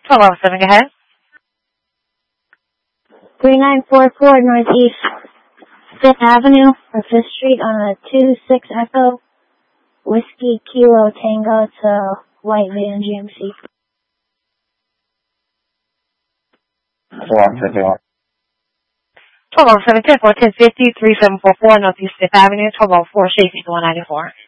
1207, go ahead. 3944 Northeast 5th Avenue, or 5th Street on a 26 Echo, Whiskey Kilo Tango. It's a white van GMC. 1207, 10-4, 1050, 3744 Northeast 5th Avenue, 1204, Chasing 194.